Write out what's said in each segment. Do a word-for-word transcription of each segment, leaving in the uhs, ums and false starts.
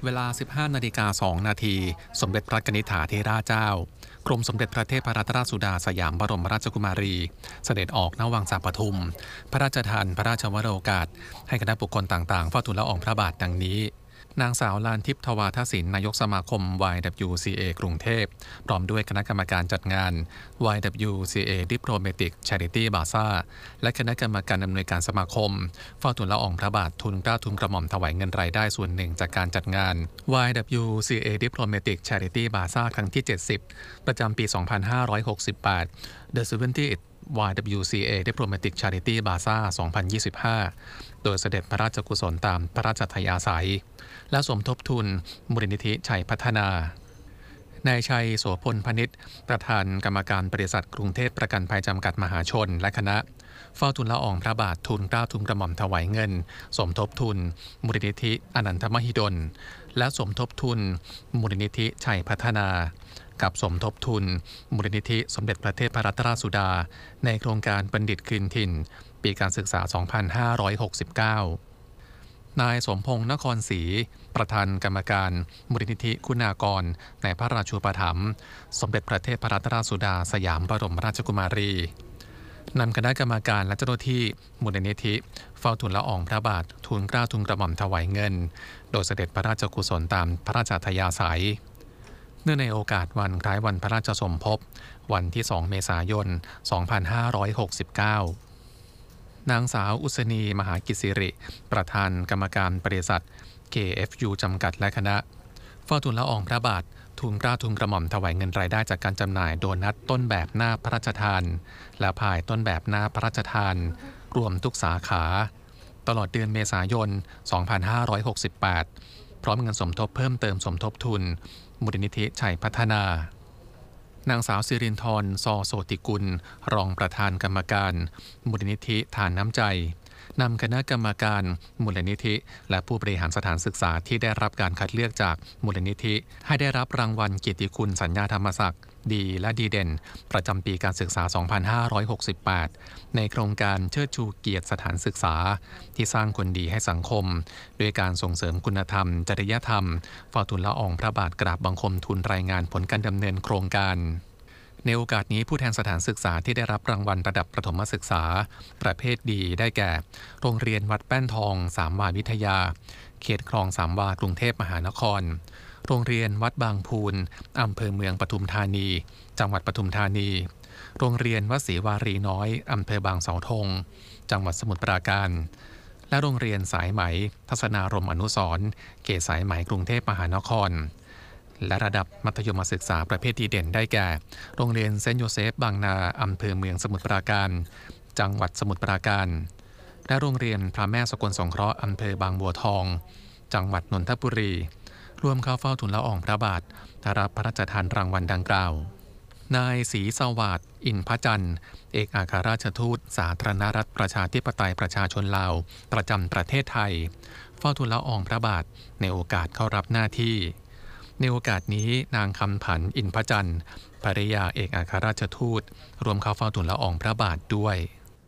เวลา สิบห้านาฬิกาสองนาทีสมเด็จพระกนิษฐาธิราชเจ้ากรมสมเด็จพระเทพรัตนราชสุดาสยามบรมราชกุมารีเสด็จออกณวังสาปทุมพระราชทานพระราชวโรกาสให้คณะบุคคลต่างๆเฝ้าทูลละอองพระบาทดังนี้นางสาวลานทิพย์ทวาทศิลป์นายกสมาคม วาย ดับเบิลยู ซี เอ กรุงเทพพร้อมด้วยคณะกรรมการจัดงาน วาย ดับเบิลยู ซี เอ Diplomatic Charity Bazaar และคณะกรรมการอำนวยการสมาคมเฝ้าทูลละอองพระบาททูลเกล้าทูลกระหม่อมถวายเงินรายได้ส่วนหนึ่งจากการจัดงาน วาย ดับเบิลยู ซี เอ Diplomatic Charity Bazaar ครั้งที่ เจ็ดสิบ ประจำปี สองพันห้าร้อยหกสิบแปด The เซเวนตี้ วาย ดับเบิลยู ซี เอ Diplomatic Charity Bazaar สองพันยี่สิบห้า โดยเสด็จพระราชกุศลตามพระราชอัธยาศัยและสมทบทุนมูลนิธิชัยพัฒนานายชัยโสพลพนิชประธานกรรมการบริษัทกรุงเทพประกันภัยจำกัดมหาชนและคณะเฝ้าทูลละอองพระบาททูลเกล้าทูลกระหม่อมถวายเงินสมทบทุนมูลนิธิอนันทมหิดลและสมทบทุนมูลนิธิชัยพัฒนากับสมทบทุนมูลนิธิสมเด็จพระเทพรัตนราชสุดาในโครงการบัณฑิตคืนถิ่นปีการศึกษา สองพันห้าร้อยหกสิบเก้านายสมพงษ์นครศรีประธานกรรมการมูลนิธิคุณากรในพระราชูปถัมภ์สมเด็จพระเทพรัตนราชสุดาสยามบรมราชกุมารีนำคณะกรรมการและเจ้าหน้าที่มูลนิธิเฝ้าทูลละอองพระบาททูลเกล้าทูลกระหม่อมถวายเงินโดยเสด็จพระราชกุศลตามพระราชอัธยาศัยเนื่องในโอกาสวันคล้ายวันพระราชสมภพวันที่สองเมษายนสองพันห้าร้อยหกสิบเก้านางสาวอุศนีมหากิจสิริประธานกรรมการบริษัท เค เอฟ ยู จำกัดและคณะเฝ้าทูลละอองพระบาททูลเกล้าทูลกระหม่อมถวายเงินรายได้จากการจำหน่ายโดนัทต้นแบบหน้าพระราชทานและพายต้นแบบหน้าพระราชทานรวมทุกสาขาตลอดเดือนเมษายนสองพันห้าร้อยหกสิบแปดพร้อมเงินสมทบเพิ่มเติมสมทบทุนมูลนิธิชัยพัฒนานางสาวสิรินทร์ซอโสติกุลรองประธานกรรมการมูลนิธิทานน้ำใจนำคณะกรรมการมูลนิธิและผู้บริหารสถานศึกษาที่ได้รับการคัดเลือกจากมูลนิธิให้ได้รับรางวัลเกียรติคุณสัญญาธรรมศักดิ์ดีและดีเด่นประจำปีการศึกษา สองพันห้าร้อยหกสิบแปด ในโครงการเชิดชูเกียรติสถานศึกษาที่สร้างคนดีให้สังคมด้วยการส่งเสริมคุณธรรมจริยธรรมเฝ้าทูลละอองพระบาทกราบบังคมทูลรายงานผลการดำเนินโครงการในโอกาสนี้ผู้แทนสถานศึกษาที่ได้รับรางวัลระดับประถมศึกษาประเภทดีได้แก่โรงเรียนวัดแป้นทองสามวาวิทยาเขตคลองสามวากรุงเทพมหานครโรงเรียนวัดบางพูนอำเภอเมืองปทุมธานีจังหวัดปทุมธานีโรงเรียนวัดศรีวารีน้อยอำเภอบางเสาธงจังหวัดสมุทรปราการและโรงเรียนสายไหมทัศนารมณ์อนุสรณ์เขตสายไหมกรุงเทพมหานครและระดับมัธยมศึกษาประเภทดีเด่นได้แก่โรงเรียนเซนต์โยเซฟบางนาอำเภอเมืองสมุทรปราการจังหวัดสมุทรปราการและโรงเรียนพระแม่สกลสงเคราะห์อำเภอบางบัวทองจังหวัดนนทบุรีร่วมเข้าเฝ้าทูลละอองพระบาทรับพระราชทานรางวัลดังกล่าวนายศรีสวัสดิ์อินทร์พระจันทร์เอกอัครราชทูตสาธารณรัฐประชาธิปไตยประชาชนลาวประจำประเทศไทยเฝ้าทูลละอองพระบาทในโอกาสเข้ารับหน้าที่ในโอกาสนี้นางคำผันอินทร์พระจันทร์ภริยาเอกอัครราชทูตรวมเข้าเฝ้าทูลละอองพระบาทด้วย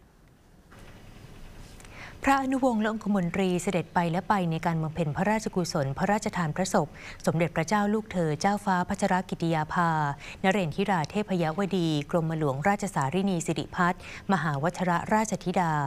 พระอนุวงศ์และองคมนตรีเสด็จไปและไปในการบำเพ็ญพระราชกุศลพระราชทานพระศพสมเด็จพระเจ้าลูกเธอเจ้าฟ้าพัชรกิติยาภานเรศธิราเทพยวดีกรมหลวงราชสารินีสิริพัฒน์มหาวชิรราชธิดา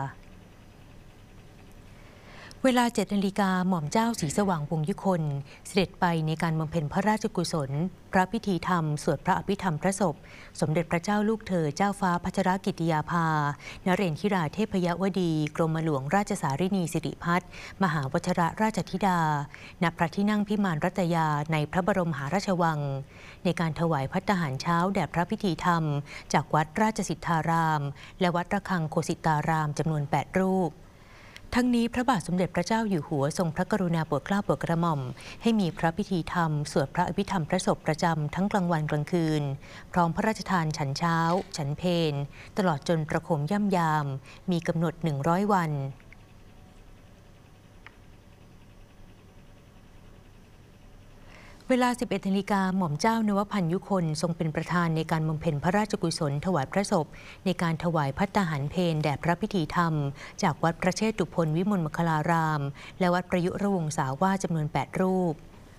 เวลาเจ็ดนาฬิกาหม่อมเจ้าศรีสว่างวงศ์ยุคนเสด็จไปในการบำเพ็ญพระราชกุศลพระพิธีธรรมสวดพระอภิธรรมพระศพสมเด็จพระเจ้าลูกเธอเจ้าฟ้าพัชรกิติยาภานเรศธิราเทพยวดีกรมหลวงราชสารินีสิริพัฒน์มหาวชิรราชธิดาณพระที่นั่งพิมานรัตยาในพระบรมมหาราชวังในการถวายภัตตาหารเช้าแด่พระพิธีธรรมจากวัดราชสิทธารามและวัดระฆังโคสิตารามจำนวนแปดรูปทั้งนี้พระบาทสมเด็จพระเจ้าอยู่หัวทรงพระกรุณาโปรดเกล้าโปรดกระหม่อมให้มีพระพิธีธรรมสวดพระอภิธรรมพระศพประจำทั้งกลางวันกลางคืนพร้อมพระราชทานฉันเช้าฉันเพลตลอดจนประโคมย่ำยามมีกำหนดหนึ่งร้อยวัน เวลา สิบเอ็ดนาฬิกาหม่อมเจ้านวพันธ์ยุคนทรงเป็นประธานในการบำเพ็ญพระราชกุศลถวายพระศพในการถวายภัตตาหารเพลแด่พระพิธีธรรมจากวัดพระเชตุพนวิมลมัคคารารามและวัดประยุรวงศาวาสจำนวนแปดรูป